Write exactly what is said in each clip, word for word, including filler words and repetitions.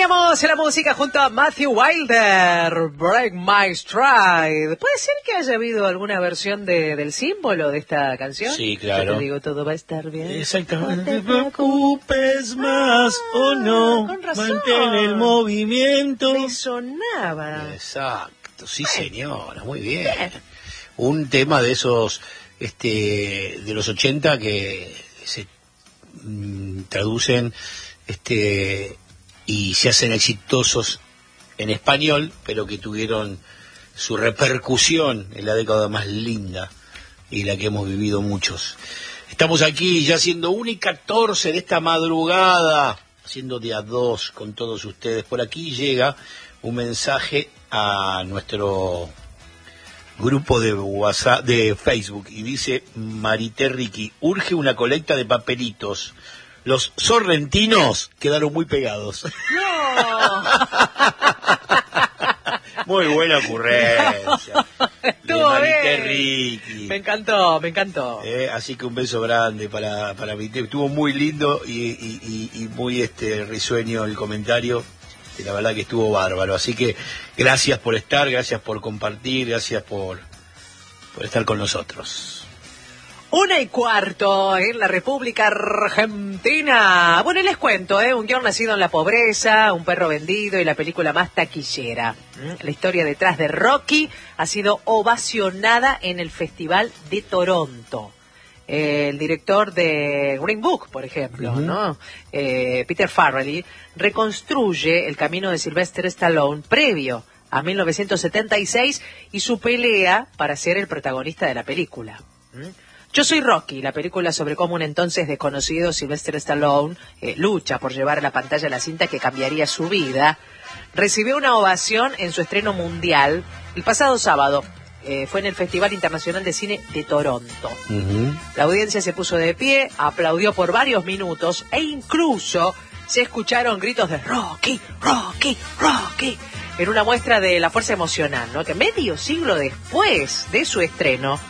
Continuamos en la música junto a Matthew Wilder, Break My Stride. ¿Puede ser que haya habido alguna versión de, del símbolo de esta canción? Sí, claro. Yo te digo, todo va a estar bien. Exactamente. No te preocupes más o no. Con razón. Mantén el movimiento. Me sonaba. Exacto, sí señora, muy bien. bien. Un tema de esos, este, de los ochenta que se mm, traducen, este... y se hacen exitosos en español, pero que tuvieron su repercusión en la década más linda y la que hemos vivido muchos. Estamos aquí ya siendo una y catorce de esta madrugada, siendo de a dos con todos ustedes. Por aquí llega un mensaje a nuestro grupo de WhatsApp, de Facebook, y dice: Marité Ricky, urge una colecta de papelitos. Los sorrentinos quedaron muy pegados. ¡No! Muy buena ocurrencia. Estuvo bien. Ricky. Me encantó, me encantó. Eh, así que un beso grande para para Marité. Estuvo muy lindo y, y, y, y muy este risueño el comentario. Y la verdad que estuvo bárbaro. Así que gracias por estar, gracias por compartir, gracias por, por estar con nosotros. Una y cuarto en la República Argentina. Bueno, y les cuento, ¿eh? Un guión nacido en la pobreza, un perro vendido y la película más taquillera. ¿Mm? La historia detrás de Rocky ha sido ovacionada en el Festival de Toronto. Eh, el director de Green Book, por ejemplo, uh-huh. ¿no? Eh, Peter Farrelly, reconstruye el camino de Sylvester Stallone previo a mil novecientos setenta y seis y su pelea para ser el protagonista de la película. ¿Mm? Yo soy Rocky, la película sobre cómo un entonces desconocido Sylvester Stallone eh, lucha por llevar a la pantalla la cinta que cambiaría su vida, recibió una ovación en su estreno mundial el pasado sábado. Eh, fue en el Festival Internacional de Cine de Toronto. Uh-huh. La audiencia se puso de pie, aplaudió por varios minutos e incluso se escucharon gritos de Rocky, Rocky, Rocky, en una muestra de la fuerza emocional, ¿no? Que medio siglo después de su estreno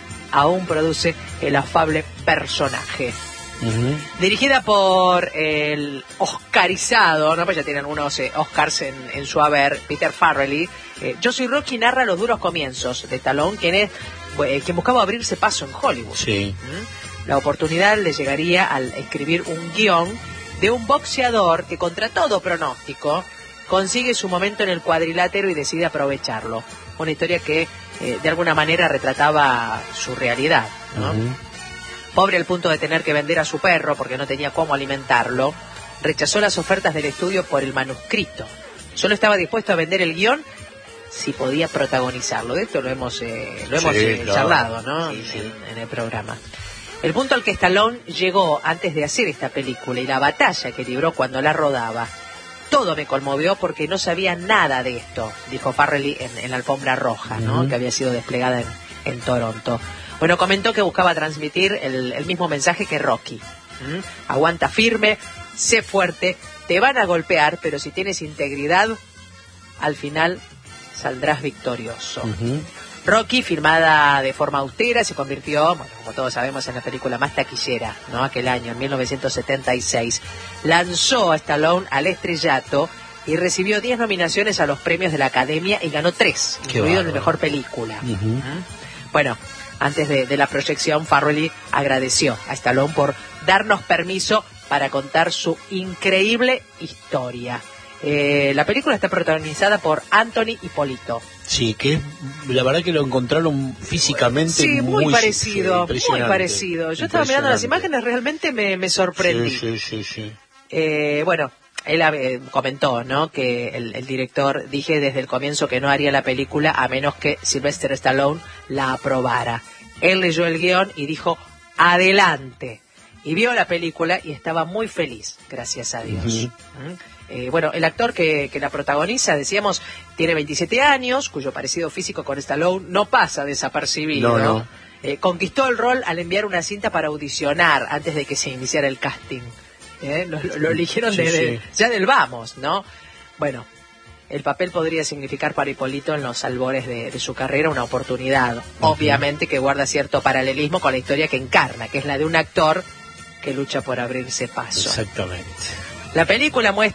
aún produce el afable personaje. Uh-huh. Dirigida por el oscarizado, ¿no? Pues ya tiene algunos eh, Oscars en, en su haber, Peter Farrelly. Eh, Yo soy Rocky narra los duros comienzos de Stallone, quien es eh, quien buscaba abrirse paso en Hollywood. Sí. ¿Mm? La oportunidad le llegaría al escribir un guión de un boxeador que, contra todo pronóstico, consigue su momento en el cuadrilátero y decide aprovecharlo. Una historia que eh, de alguna manera retrataba su realidad, ¿no? Uh-huh. Pobre al punto de tener que vender a su perro porque no tenía cómo alimentarlo, rechazó las ofertas del estudio por el manuscrito. Solo estaba dispuesto a vender el guión si podía protagonizarlo. De esto lo hemos eh, lo hemos sí, eh, claro. charlado, ¿no? Sí, sí. En, en el programa. El punto al que Stallone llegó antes de hacer esta película y la batalla que libró cuando la rodaba, todo me conmovió porque no sabía nada de esto, dijo Farrelly en, en la alfombra roja, ¿no? Uh-huh. Que había sido desplegada en, en Toronto. Bueno, comentó que buscaba transmitir el, el mismo mensaje que Rocky. ¿Mm? Aguanta firme, sé fuerte, te van a golpear, pero si tienes integridad, al final saldrás victorioso. Uh-huh. Rocky, filmada de forma austera, se convirtió, bueno, como todos sabemos, en la película más taquillera, ¿no? Aquel año, en mil novecientos setenta y seis. Lanzó a Stallone al estrellato y recibió diez nominaciones a los premios de la Academia y ganó tres, incluido el de Mejor Película. Uh-huh. ¿Mm? Bueno, antes de, de la proyección, Farrelly agradeció a Stallone por darnos permiso para contar su increíble historia. Eh, la película está protagonizada por Anthony Ippolito. Sí, que la verdad que lo encontraron físicamente sí, muy, muy parecido, sí, muy parecido. Yo estaba mirando las imágenes, realmente me, me sorprendí. Sí, sí, sí, sí. Eh, bueno, él eh, comentó, ¿no? Que el, el director dije desde el comienzo que no haría la película a menos que Sylvester Stallone la aprobara. Él leyó el guión y dijo, adelante. Y vio la película y estaba muy feliz, gracias a Dios. Uh-huh. ¿Mm? Eh, bueno, el actor que, que la protagoniza, decíamos, tiene veintisiete años, cuyo parecido físico con Stallone no pasa desapercibido. No, no. Eh, conquistó el rol al enviar una cinta para audicionar antes de que se iniciara el casting. Eh, lo, lo, lo eligieron sí, de, sí. ya del vamos, ¿no? Bueno, el papel podría significar para Ippolito en los albores de, de su carrera una oportunidad, uh-huh. obviamente que guarda cierto paralelismo con la historia que encarna, que es la de un actor que lucha por abrirse paso. Exactamente. La película muestra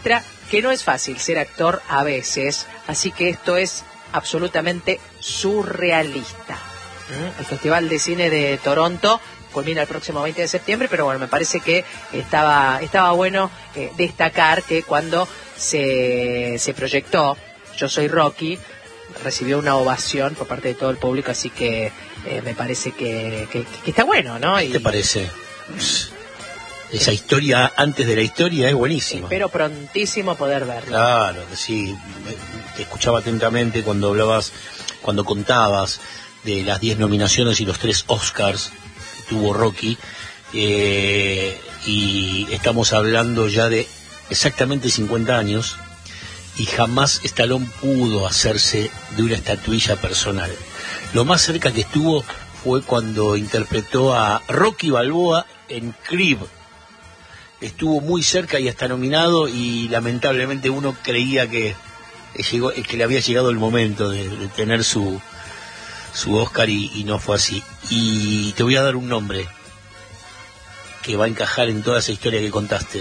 que no es fácil ser actor a veces, así que esto es absolutamente surrealista. ¿Mm? El Festival de Cine de Toronto culmina el próximo veinte de septiembre, pero bueno, me parece que estaba estaba bueno eh, destacar que cuando se, se proyectó Yo Soy Rocky, recibió una ovación por parte de todo el público, así que eh, me parece que, que, que está bueno, ¿no? ¿Qué y, te parece? Esa historia antes de la historia es buenísima. Espero prontísimo poder verla. Claro, que sí. Te escuchaba atentamente cuando hablabas, cuando contabas de las diez nominaciones y los tres Oscars que tuvo Rocky. Eh, y estamos hablando ya de exactamente cincuenta años y jamás Stallone pudo hacerse de una estatuilla personal. Lo más cerca que estuvo fue cuando interpretó a Rocky Balboa en Creed. Estuvo muy cerca y hasta nominado, y lamentablemente uno creía que, que, llegó, que le había llegado el momento de, de tener su, su Oscar y, y no fue así. Y te voy a dar un nombre que va a encajar en toda esa historia que contaste.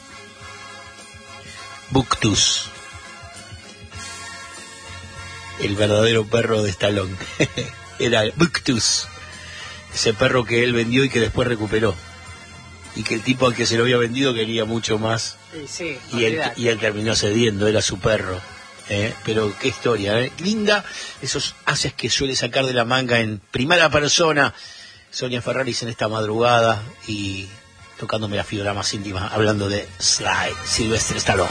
Buctus, el verdadero perro de Stallone. Era Buctus, ese perro que él vendió y que después recuperó, y que el tipo al que se lo había vendido quería mucho más, sí, sí, y, él, y él terminó cediendo, era su perro. ¿eh? Pero qué historia, ¿eh? Linda, esos haces que suele sacar de la manga en primera persona Sonia Ferraris en esta madrugada, y tocándome la fibra más íntima, hablando de Sly, Sylvester Stallone.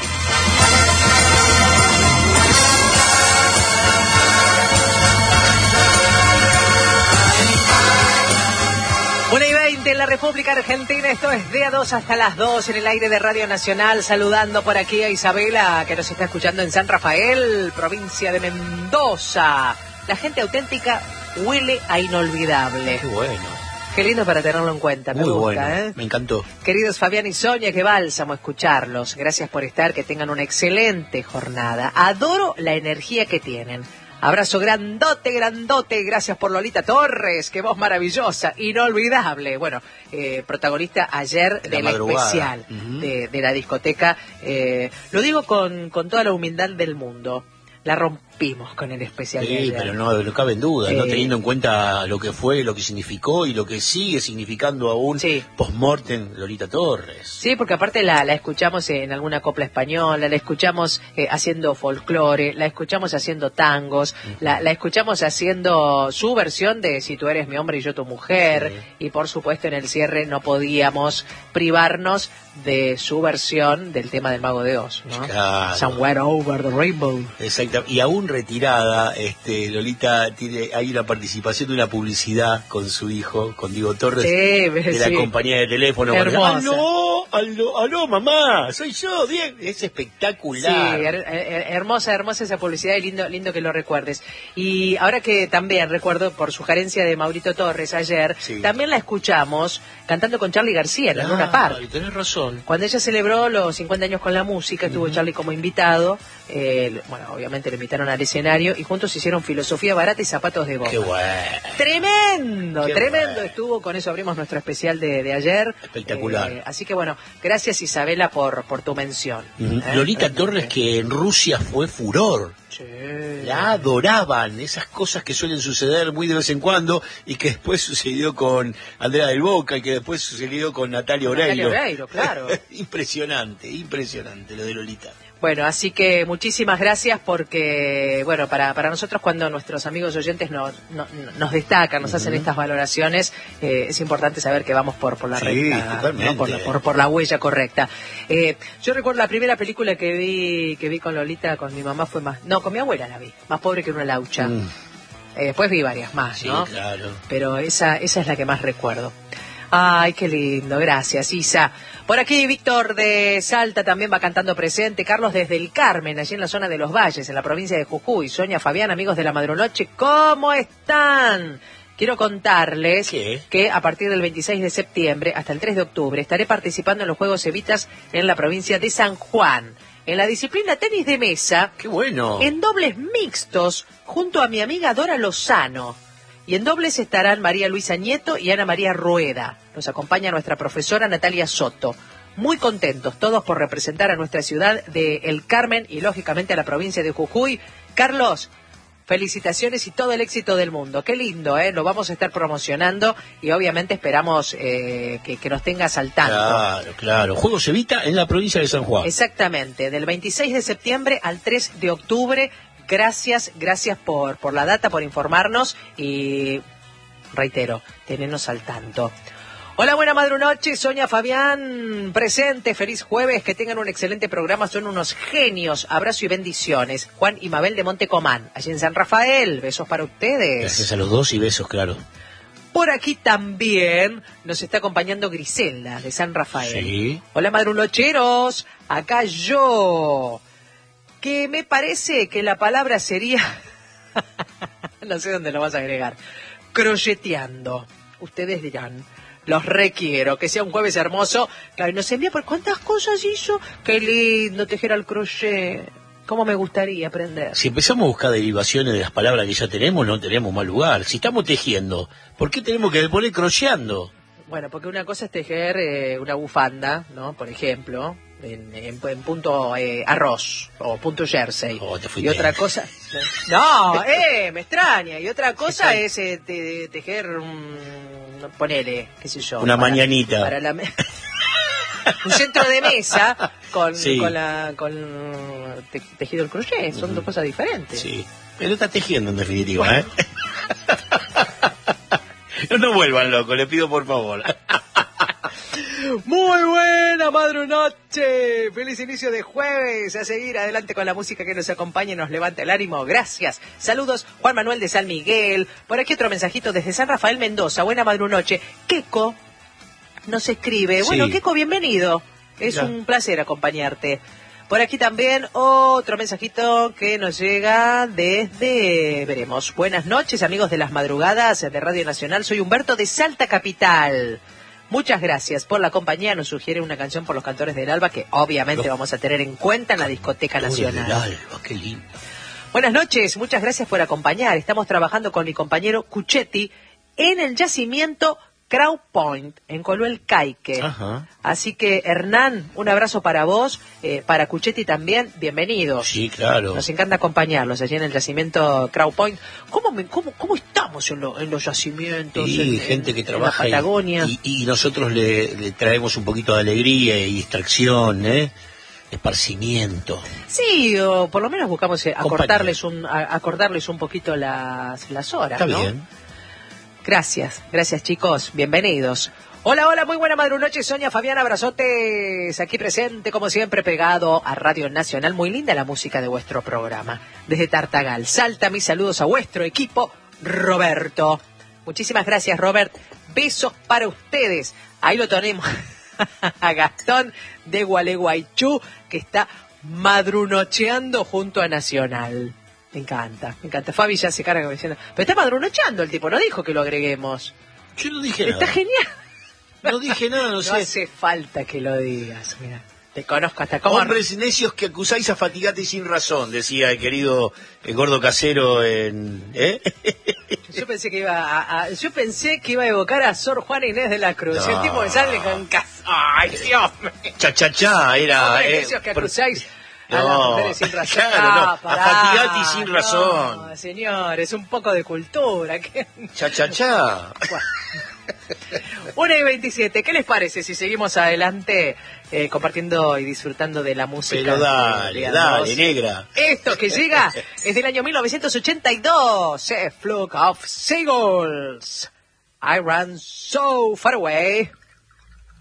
una y veinte en la República Argentina, esto es de a dos hasta las dos en el aire de Radio Nacional, saludando por aquí a Isabela, que nos está escuchando en San Rafael, provincia de Mendoza. La gente auténtica huele a inolvidable. Qué bueno. Qué lindo para tenerlo en cuenta, me Muy gusta, bueno, ¿eh? Me encantó. Queridos Fabián y Sonia, qué bálsamo escucharlos. Gracias por estar, que tengan una excelente jornada. Adoro la energía que tienen. Abrazo grandote, grandote, gracias por Lolita Torres, qué voz maravillosa, inolvidable. Bueno, eh, protagonista ayer de del madrugada. especial uh-huh. de, de la discoteca. Eh, lo digo con, con toda la humildad del mundo. La rompimos con el especial sí, de ayer. pero no, no cabe en duda, eh, no teniendo en cuenta lo que fue, lo que significó y lo que sigue significando aún sí. post-mortem Lolita Torres. Sí, porque aparte la, la escuchamos en alguna copla española, la escuchamos eh, haciendo folclore, la escuchamos haciendo tangos, uh-huh. la, la escuchamos haciendo su versión de Si tú eres mi hombre y yo tu mujer, sí. y por supuesto en el cierre no podíamos privarnos de su versión del tema del Mago de Oz, ¿no? Claro. Somewhere over the rainbow. Exacto. Y aún retirada, este, Lolita tiene, hay una participación de una publicidad con su hijo, con Diego Torres, sí, de la sí. compañía de teléfono. Hermosa. Aló, aló, aló, mamá, soy yo, bien. Es espectacular. Sí, her- her- hermosa, hermosa esa publicidad, y lindo, lindo que lo recuerdes. Y ahora que también recuerdo, por sugerencia de Maurito Torres ayer, sí. también la escuchamos cantando con Charly García en Ah, Luna Park. Tenés razón. Cuando ella celebró los cincuenta años con la música, estuvo uh-huh. Charly como invitado. Eh, bueno, obviamente le invitaron al escenario y juntos hicieron Filosofía Barata y Zapatos de Goma. ¡Qué bueno! ¡Tremendo! Qué tremendo bueno. Estuvo, con eso abrimos nuestro especial de, de ayer. Espectacular. Eh, así que bueno, gracias Isabela por, por tu mención. Uh-huh. ¿eh? Lolita Realmente. Torres, que en Rusia fue furor. Sí. La adoraban, esas cosas que suelen suceder muy de vez en cuando y que después sucedió con Andrea del Boca y que después sucedió con Natalia Oreiro. Natalia Oreiro, claro. Impresionante, impresionante lo de Lolita. Bueno, así que muchísimas gracias porque, bueno, para, para nosotros cuando nuestros amigos oyentes nos, nos, nos destacan, nos uh-huh. hacen estas valoraciones, eh, es importante saber que vamos por, por la sí, recta, ¿no? por, la, por, por la huella correcta. Eh, yo recuerdo la primera película que vi que vi con Lolita, con mi mamá, fue más... No, con mi abuela la vi, Más pobre que una laucha. Mm. Eh, después vi varias más, sí, ¿no? Claro. Pero esa, esa es la que más recuerdo. Ay, qué lindo, gracias, Isa. Por aquí Víctor de Salta también va cantando presente. Carlos desde el Carmen, allí en la zona de Los Valles, en la provincia de Jujuy. Sonia, Fabián, amigos de la Madrunoche, ¿cómo están? Quiero contarles ¿Qué? que a partir del veintiséis de septiembre hasta el tres de octubre estaré participando en los Juegos Evitas en la provincia de San Juan. En la disciplina tenis de mesa. ¡Qué bueno! En dobles mixtos, junto a mi amiga Dora Lozano. Y en dobles estarán María Luisa Nieto y Ana María Rueda. Nos acompaña nuestra profesora Natalia Soto. muy contentos todos por representar a nuestra ciudad de El Carmen y lógicamente a la provincia de Jujuy. Carlos, felicitaciones y todo el éxito del mundo. Qué lindo, ¿eh? Lo vamos a estar promocionando y obviamente esperamos eh, que, que nos tengas al tanto. Claro, claro. Juegos Evita en la provincia de San Juan. Exactamente, del veintiséis de septiembre al tres de octubre. Gracias, gracias por, por la data, por informarnos y, reitero, tenernos al tanto. Hola, buena madrunoche, Sonia Fabián, presente, feliz jueves, que tengan un excelente programa, son unos genios, abrazo y bendiciones. Juan y Mabel de Montecomán, allí en San Rafael, besos para ustedes. Gracias a los dos y besos, claro. Por aquí también nos está acompañando Griselda, de San Rafael. Sí. Hola, madrunocheros, acá yo, que me parece que la palabra sería, no sé dónde lo vas a agregar, crocheteando, ustedes dirán. Los requiero, que sea un jueves hermoso. Claro, y nos envía por cuántas cosas hizo. Qué lindo tejer al crochet. Cómo me gustaría aprender. Si empezamos a buscar derivaciones de las palabras que ya tenemos, no tenemos mal lugar. Si estamos tejiendo, ¿por qué tenemos que poner crocheando? Bueno, porque una cosa es tejer eh, una bufanda, ¿no? Por ejemplo, en, en, en punto eh, arroz o punto jersey. Oh, te y otra cosa... No, eh, me extraña. Y otra cosa es eh, te, tejer... Um, ponele, qué sé yo. Una para, mañanita. Para la me... un centro de mesa con, sí. con, la, con te, tejido el crochet. Son uh-huh. dos cosas diferentes. Sí, pero está tejiendo en definitiva, bueno. ¿eh? No nos vuelvan locos, les pido por favor. Muy buena madrunoche, feliz inicio de jueves, a seguir adelante con la música que nos acompaña y nos levanta el ánimo, gracias. Saludos, Juan Manuel de San Miguel, por aquí otro mensajito desde San Rafael Mendoza, buena madrunoche. Keko nos escribe, sí. Bueno, Keko, bienvenido, es ya. Un placer acompañarte. Por aquí también otro mensajito que nos llega desde, veremos, buenas noches amigos de las madrugadas de Radio Nacional, soy Humberto de Salta Capital. Muchas gracias por la compañía. Nos sugiere una canción por los Cantores del Alba que obviamente los vamos a tener en cuenta en la Discoteca Nacional. Del Alba, qué lindo. Buenas noches, muchas gracias por acompañar. Estamos trabajando con mi compañero Cuchetti en el yacimiento Crow Point, en Coluel Caique. Ajá. Así que, Hernán, un abrazo para vos, eh, para Cuchetti también, bienvenidos. Sí, claro. Nos encanta acompañarlos allí en el yacimiento Crow Point. ¿Cómo, me, cómo, cómo estamos en, lo, en los yacimientos? Sí, en, gente que en trabaja la Patagonia. Y, y, y nosotros le, le traemos un poquito de alegría y distracción, ¿eh? Esparcimiento. Sí, o por lo menos buscamos eh, acortarles un, a, acordarles un poquito las, las horas, Está ¿no? bien. Gracias, gracias chicos, bienvenidos. Hola, hola, muy buena madrunoche, Sonia Fabián, abrazotes, aquí presente, como siempre, pegado a Radio Nacional. Muy linda la música de vuestro programa. Desde Tartagal, Salta, mis saludos a vuestro equipo, Roberto. Muchísimas gracias, Robert. Besos para ustedes. Ahí lo tenemos a Gastón de Gualeguaychú, que está madrunocheando junto a Nacional. Me encanta, me encanta. Fabi ya se carga diciendo, pero está madrunocheando el tipo, no dijo que lo agreguemos. Yo no dije está nada. Está genial. No dije nada, no, no sé. No hace falta que lo digas, mira. Te conozco hasta cómo... Hombres necios que acusáis a fatigate sin razón, decía el querido el gordo casero en... ¿eh? Yo pensé que iba a, a, yo pensé que iba a evocar a Sor Juana Inés de la Cruz. No. El tipo que sale con casa. ¡Ay, Dios mío! Cha, cha, cha, era... Hombres eh, necios que por... acusáis... No, a las mujeres sin razón. Claro, ah, no, a fatigati sin no, razón. Señores, un poco de cultura. ¿Qué? Cha, cha, cha. Bueno. una y veintisiete, ¿qué les parece si seguimos adelante eh, compartiendo y disfrutando de la música? Pero dale, de, de dale, negra. Esto que llega es del año mil novecientos ochenta y dos, eh, Flock of Seagulls. I ran so far away.